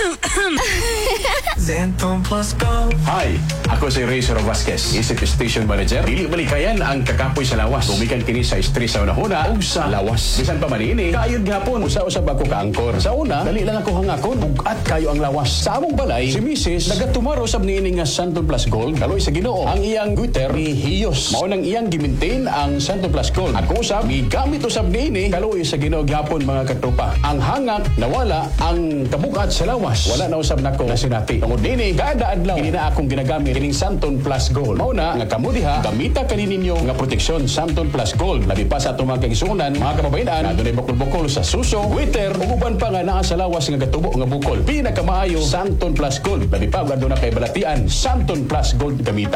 Zenton Plus Gold. Hi, ako si Razor Vasquez, isip station manager. Dili balikayan ang kakapoy sa lawas. Gumikan kini sa stress sa unahuna ug sa lawas. Bisan pa man ini, kaayod gapon usa-usab ako kaangkor. Sa una, dali lang ako hangakon ug at kayo ang lawas. Sa among balay, si Mrs. nagatumaro sab niini nga Santon Plus Gold. Kaloy sa Ginoo, ang iyang Twitter ni Hiyos. Mao nang iyang gimaintain ang Santon Plus Gold. Ako usab gigamit usab niini kaloy sa Ginoo gapon mga katropa. Ang hangak nawala, ang kabukat sa lawas. Wala na usab nako na sinati. Tungod nini, kada adlaw kini na akong ginagamit kining Santon Plus Gold. Mao na nga kamo diha, gamita kani ninyo nga proteksyon Santon Plus Gold. Labi pa sa atong mga kaigsuonan, mga kababayan, adunay bukol-bukol sa suso, Twitter, ug uban pa nga naa sa lawas nga gatubo nga bukol. Pinakamaayo Santon Plus Gold. Labi pa aduna kay balatian Santon Plus Gold gamita.